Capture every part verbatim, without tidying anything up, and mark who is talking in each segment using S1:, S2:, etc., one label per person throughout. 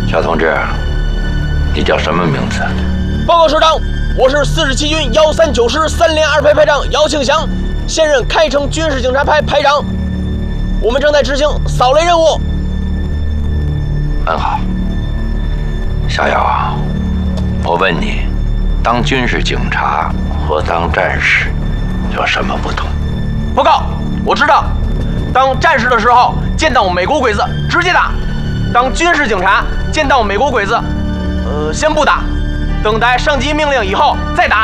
S1: 小同志，你叫什么名字？
S2: 报告首长，我是四十七军幺三九师三连二排排长姚庆祥，现任开城军事警察排排长。我们正在执行扫雷任务。
S1: 很好，小姚啊，我问你，当军事警察和当战士有什么不同？
S2: 报告，我知道，当战士的时候见到美国鬼子直接打，当军事警察见到美国鬼子，呃，先不打，等待上级命令以后再打。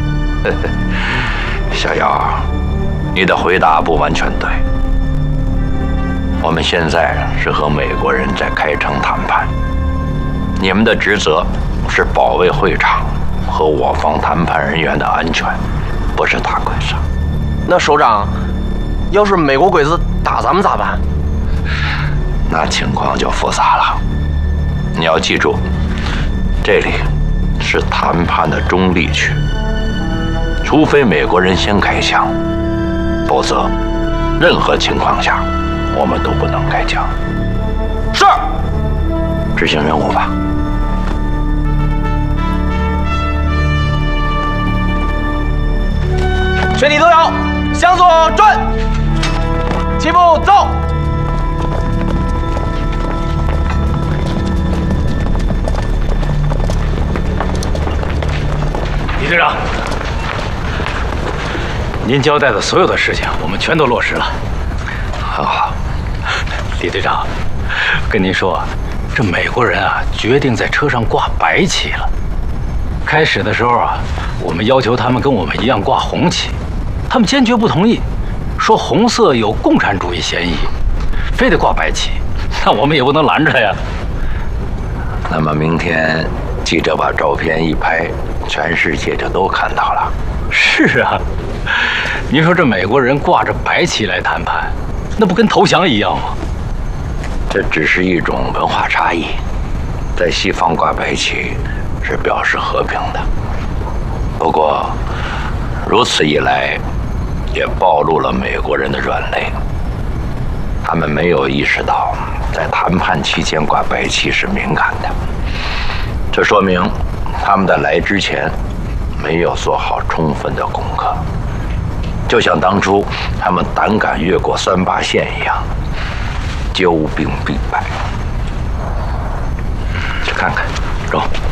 S1: 小姚，你的回答不完全对。我们现在是和美国人在开城谈判，你们的职责是保卫会场和我方谈判人员的安全，不是打鬼子。
S2: 那首长，要是美国鬼子打咱们咋办？
S1: 那情况就复杂了。你要记住，这里是谈判的中立区，除非美国人先开枪，否则任何情况下我们都不能开枪。
S2: 是，
S1: 执行任务吧。
S2: 全体都有，向左转，齐步走。
S3: 李队长，您交代的所有的事情，我们全都落实了。
S1: 很好。
S3: 李队长，跟您说，这美国人啊，决定在车上挂白旗了。开始的时候啊，我们要求他们跟我们一样挂红旗，他们坚决不同意，说红色有共产主义嫌疑，非得挂白旗。那我们也不能拦着呀。
S1: 那么明天记者把照片一拍，全世界就都看到了。
S3: 是啊，您说这美国人挂着白旗来谈判，那不跟投降一样吗？
S1: 这只是一种文化差异，在西方挂白旗是表示和平的。不过，如此一来，也暴露了美国人的软肋。他们没有意识到，在谈判期间挂白旗是敏感的。这说明他们在来之前没有做好充分的功课，就像当初他们胆敢越过三八线一样，骄兵必败。去看看，走。